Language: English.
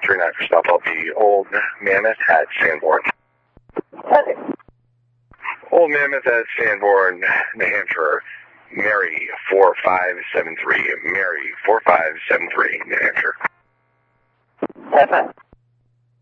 39 for stop. I'll be Old Mammoth at Sanborn. Okay. Old Mammoth at Sanborn, New Hampshire. Mary 4573. Mary 4573, New Hampshire. Okay.